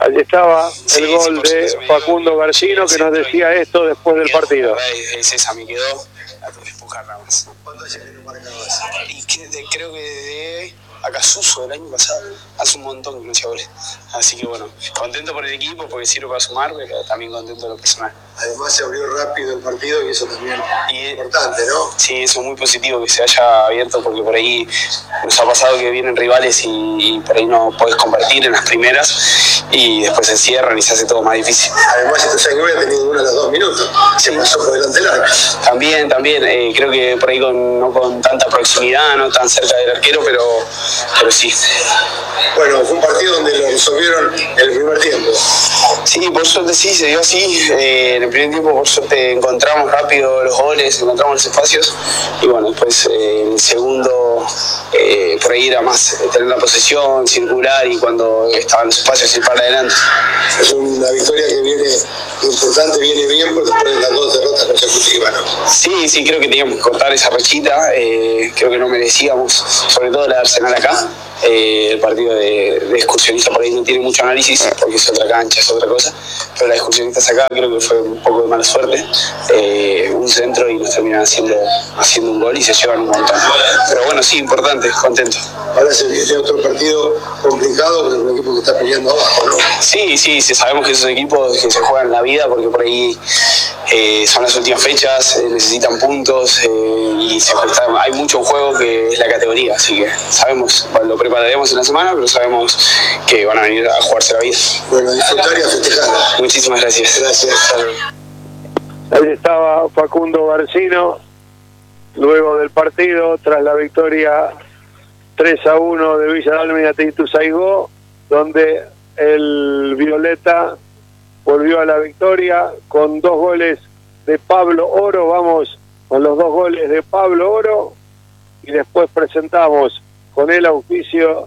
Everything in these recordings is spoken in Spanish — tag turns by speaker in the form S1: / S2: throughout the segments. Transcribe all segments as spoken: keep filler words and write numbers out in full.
S1: Allí estaba el
S2: sí,
S1: gol
S2: sí,
S1: de Facundo Garcino, que nos decía esto después del partido.
S2: Es esa, me quedó, la tuve que empujar nada más. ¿Cuánto hace que no marcabas? Y que, de, creo que de Acasuso del año pasado, hace un montón que no hacía goles. Así que bueno, contento por el equipo porque sirve para sumar, pero también contento de lo personal. Además se abrió rápido el partido y eso también es importante, ¿no? Sí, eso es muy positivo que se haya abierto porque por ahí nos ha pasado que vienen rivales y, y por ahí no podés compartir en las primeras y después se cierran y se hace todo más difícil. Además, esto se ha tenido uno a los dos minutos, se pasó por delante del arco. También, también, eh, creo que por ahí con, no con tanta proximidad, no tan cerca del arquero, pero, pero sí. Bueno, fue un partido donde lo resolvieron el primer tiempo. Sí, por suerte sí, se dio así. Eh, en el primer tiempo, por suerte, encontramos rápido los goles, encontramos los espacios. Y bueno, después eh, el segundo, eh, por ahí era más tener la posesión, circular y cuando estaban los espacios ir para adelante. Es una victoria que viene importante, viene bien después de las dos derrotas consecutivas, ¿no? Sí, sí, creo que teníamos que cortar esa rachita. Eh, creo que no merecíamos, sobre todo la de Arsenal acá. Eh, el partido de, de excursionista por ahí no tiene mucho análisis porque es otra cancha, es otra cosa, pero la de excursionistas acá creo que fue un poco de mala suerte, eh, un centro y nos terminan haciendo, haciendo un gol y se llevan un montón, pero bueno, sí, importante, contento. Ahora se viene otro partido complicado con un equipo que está peleando abajo, ¿no? Sí, sí, sí, sabemos que esos equipos que se juegan la vida porque por ahí eh, son las últimas fechas, eh, necesitan puntos eh, y se está, hay mucho en juego que es la categoría, así que sabemos, bueno, lo prepararemos en la semana, pero sabemos que van a venir a jugarse la vida. Bueno, disfrutar y a festejar. Muchísimas gracias. Gracias.
S1: Ahí estaba Facundo Garcino, luego del partido, tras la victoria tres a uno de Villa Dálmine ante Ituzaingó, donde el Violeta volvió a la victoria con dos goles de Pablo Oro. Vamos con los dos goles de Pablo Oro y después presentamos con el auspicio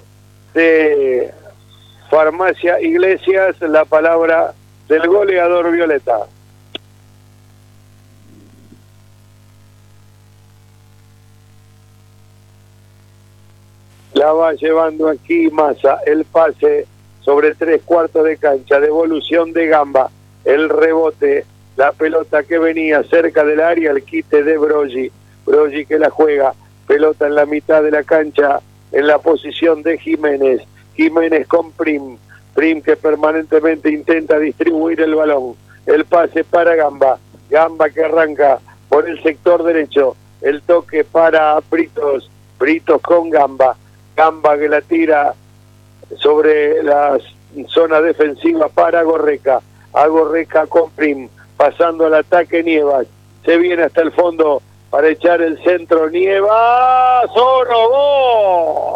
S1: de Farmacia Iglesias la palabra del goleador Violeta. La va llevando aquí Massa, el pase sobre tres cuartos de cancha, devolución de Gamba, el rebote, la pelota que venía cerca del área, el quite de Broggi, Broggi que la juega, pelota en la mitad de la cancha, en la posición de Jiménez, Jiménez con Prim, Prim que permanentemente intenta distribuir el balón, el pase para Gamba, Gamba que arranca por el sector derecho, el toque para Britos, Britos con Gamba, Gamba que la tira sobre la zona defensiva para Gorreca, a Gorreca con Prim, pasando al ataque Nievas, se viene hasta el fondo para echar el centro Nievas, ¡Oro, gol!